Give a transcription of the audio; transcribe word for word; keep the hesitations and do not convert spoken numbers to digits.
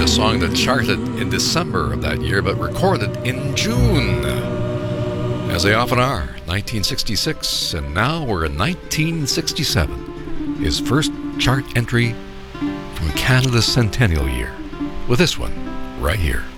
a song that charted in December of that year, but recorded in June, as they often are, nineteen sixty-six, and now we're in nineteen sixty-seven. His first chart entry from Canada's centennial year, with this one right here.